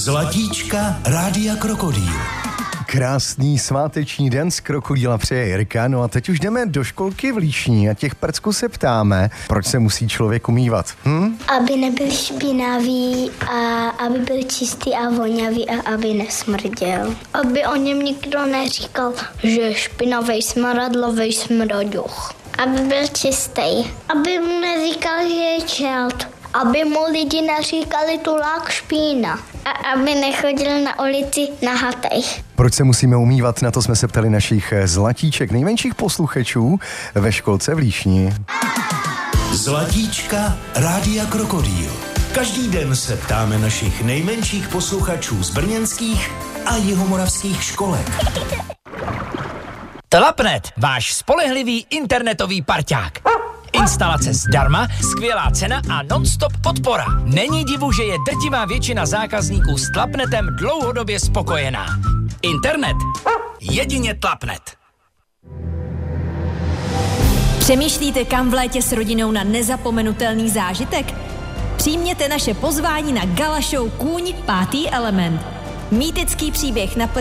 Zlatíčka Rádia Krokodýl. Krásný sváteční den z Krokodýla přeje Jirka. No a teď už jdeme do školky v Líšni a těch prcků se ptáme, proč se musí člověk umývat. Aby nebyl špinavý a aby byl čistý a vonavý a aby nesmrděl. Aby o něm nikdo neříkal, že je špinavý smradlavý smraďoch. Aby byl čistý. Aby mu neříkal, že je čert. Aby mu lidi neříkali tulák špína. A aby nechodil na ulici nahatej. Proč se musíme umývat? Na to jsme se ptali našich zlatíček, nejmenších posluchačů ve školce v Líšni. Zlatíčka Rádia Krokodýl. Každý den se ptáme našich nejmenších posluchačů z brněnských a jihomoravských školek. Tlapnet, váš spolehlivý internetový parťák. Instalace zdarma, skvělá cena a non-stop podpora. Není divu, že je drtivá většina zákazníků s Tlapnetem dlouhodobě spokojená. Internet. Jedině Tlapnet. Přemýšlíte, kam v létě s rodinou na nezapomenutelný zážitek? Přijměte naše pozvání na gala show Kůň 5. element. Mýtický příběh